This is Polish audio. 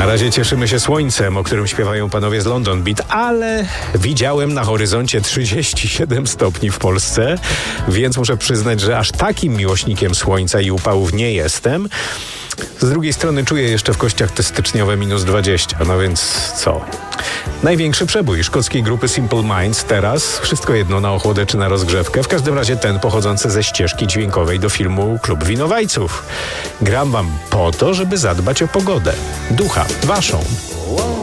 razie cieszymy się słońcem, o którym śpiewają panowie z London Beat, ale widziałem na horyzoncie 37 stopni w Polsce, więc muszę przyznać, że aż takim miłośnikiem słońca i upałów nie jestem. Z drugiej strony czuję jeszcze w kościach te styczniowe -20, no więc co? Największy przebój szkockiej grupy Simple Minds teraz, wszystko jedno na ochłodę czy na rozgrzewkę, w każdym razie ten pochodzący ze ścieżki dźwiękowej do filmu Klub Winowajców. Gram wam po to, żeby zadbać o pogodę. Ducha, waszą.